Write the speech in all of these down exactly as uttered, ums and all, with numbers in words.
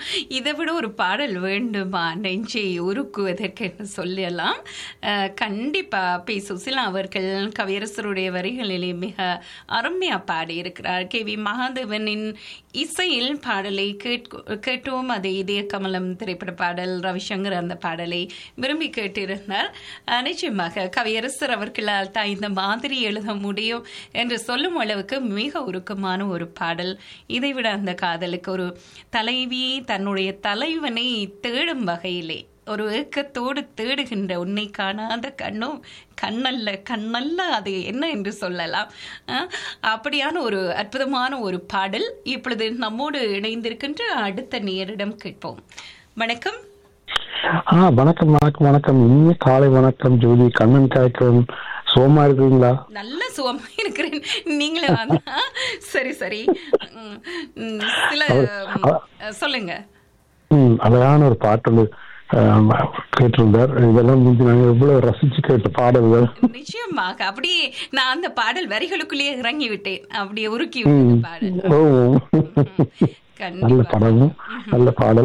இதை விட ஒரு பாடல் வேண்டுமா நெஞ்சை உருக்குவதற்கு சொல்லலாம். கண்டிப்பா பி சுசிலா அவர்கள் கவியரசருடைய வரிகளிலே மிக அருமையா பாடியிருக்கிறார். கே வி மகாதேவனின் இசையில் பாடலை கேட்டோம். அது இதய கமலம் திரைப்பட பாடல். ரவிசங்கர் அந்த பாடலை விரும்பி கேட்டிருந்தார். நிச்சயமாக கவியரசர் அவர்களால் தான் இந்த மாதிரி எழுத முடியும் என்று சொல்லும் அளவுக்கு மிக உருக்கமான ஒரு பாடல். இதைவிட அந்த காதலுக்கு ஒரு தலைவி தன்னுடைய தலைவனை தேடும் வகையிலே ஒரு ஏக்கத்தோடு தேடுகின்ற உன்னை காணாத கண்ணும் கண்ணல்ல கண்ணல்ல அது என்ன என்று சொல்லலாம். அப்படியான ஒரு அற்புதமான ஒரு பாடல். இப்பொழுது நம்மோடு இணைந்திருக்கின்ற அடுத்த நேரிடம் கேட்போம். வணக்கம். ஆ வணக்கம் வணக்கம் வணக்கம் இனிமே காலை வணக்கம் ஜோதி. கண்ணன் காய்க்கிறோம். சுகமா இருக்கிறீங்களா? நல்ல சுகமா இருக்கிறேன். நீங்களே வந்தா சரி சரி சில சொல்லுங்க. ம் அழகான ஒரு பாட்டு கேட்டிருந்தார். இதெல்லாம் நாங்கள் எவ்வளவு ரசிச்சு கேட்ட பாடல்கள். நிச்சயமாக அப்படியே நான் அந்த பாடல் வரிகளுக்குள்ளேயே இறங்கி விட்டேன். அப்படியே உருக்கி பாடல். நல்ல படமும் நல்ல பாடல்.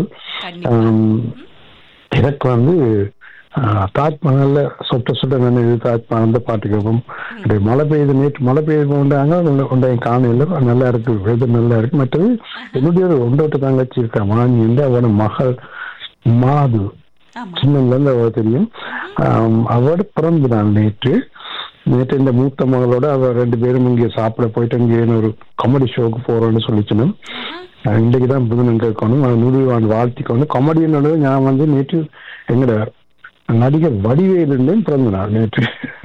எனக்கு வந்து தாஜ்மஹால்ல சொட்ட சொட்ட நினைவு தாஜ்மஹால் அந்த பாட்டு கேட்போம். மழை பெய்யுது, நேற்று மழை பெய்து கொண்டாங்க கொண்ட காணையில நல்லா இருக்கு, வெதர் நல்லா இருக்கு. மற்றது என்னுடைய ஒரு ஒன்றோட்டு தங்கச்சி இருக்கா வாங்கி வந்து அவனோட மகள் மாது சின்னதுல இருந்து அவ தெரியும். அவரோட பிறந்த நாள் நேற்று. நேற்று இந்த மூத்த மகளோட அவ ரெண்டு பேரும் இங்கே சாப்பிட போயிட்டு இங்கே ஒரு காமெடி ஷோக்கு போறோம்னு சொல்லிச்சுனோம். இன்றைக்குதான் புதுனம் கேட்கணும். நூறுவான் வாழ்த்திக்கணும். காமெடியனோட நான் வந்து நேற்று எங்கட நடிகர் வடிவேலுன்னு பிறந்த நாள் நேற்று.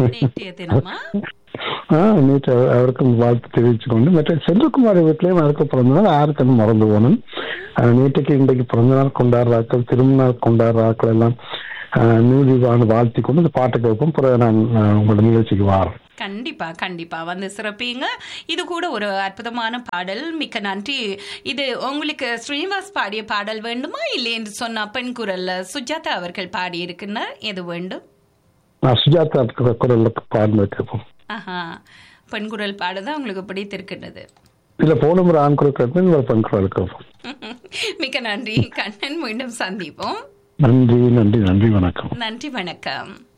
ஆஹ் நேற்று அவருக்கும் வாழ்த்து தெரிவிச்சுக்கொண்டு மற்ற செல்வகுமார் வீட்டிலையும் அவருக்கு பிறந்த நாள். யாருக்கும் மறந்து போகணும். நேற்றுக்கு இன்றைக்கு பிறந்த நாள் கொண்டாடுறாக்கள், திருமணம் கொண்டாடுறாக்கள் எல்லாம் நூறுவான் வாழ்த்தி கொண்டு இந்த பாட்டை கேட்போம். பிறகு நான் உங்களோட நிகழ்ச்சிக்கு வாரேன். கண்டிப்பா கண்டிப்பா வந்து சிறப்பீங்க. இது கூட ஒரு அற்புதமான பாடல். மிக்க நன்றி. இது உங்களுக்கு ஸ்ரீனிவாஸ் பாடிய பாடல் வேண்டுமா இல்லை என்று சொன்ன பெண் குரல்ல சுஜாதா அவர்கள் பாடி இருக்கிறார். எது வேண்டும்? சுஜாதா குரல்ல பாடல கேட்போம். ஆஹா, பெண் குரல் பாடதான் உங்களுக்கு பிடித்திருக்கின்றது. இல்ல போன முறை ஆண் குரல் கேட்போம், பெண் குரல் கேட்போம். மிக்க நன்றி கண்ணன். மீண்டும் சந்திப்போம். நன்றி நன்றி நன்றி வணக்கம். நன்றி வணக்கம்.